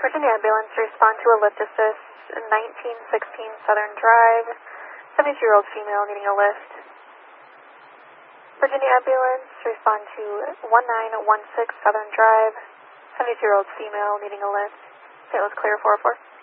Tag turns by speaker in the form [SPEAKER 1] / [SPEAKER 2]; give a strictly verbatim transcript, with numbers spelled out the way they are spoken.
[SPEAKER 1] Virginia Ambulance, respond to a lift assist, nineteen sixteen Southern Drive, seventy-two-year-old female needing a lift. Virginia Ambulance, respond to one nine one six Southern Drive, seventy-two-year-old female needing a lift. Saint Louis Clear four oh four.